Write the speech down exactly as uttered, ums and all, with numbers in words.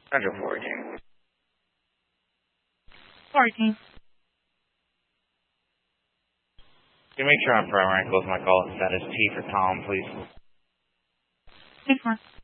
Roger, fourteen. fourteen. Can you make sure I'm primary and close my call status T for Tom, please? Six one.